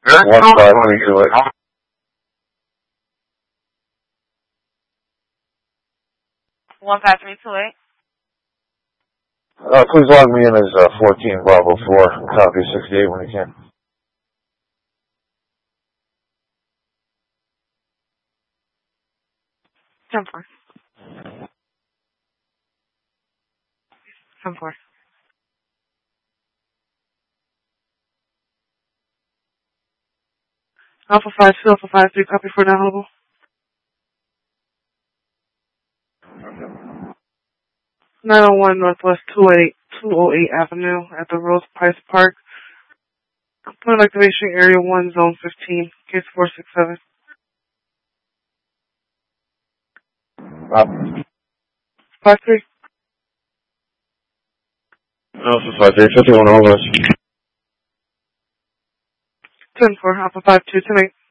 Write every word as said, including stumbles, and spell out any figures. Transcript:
One five three two eight. One five three two eight. Uh, please log me in as uh, fourteen Bravo four. Copy sixty-eight when you can. Ten four. Ten four. Alpha five two, Alpha five three. Copy for now, Hannibal. Nine oh one Northwest two eight two oh eight Avenue at the Rose Price Park. Point activation area one, zone fifteen, case four six seven. Uh, Five three. Alpha five three fifty one over. Ten four. Alpha five two ten eight.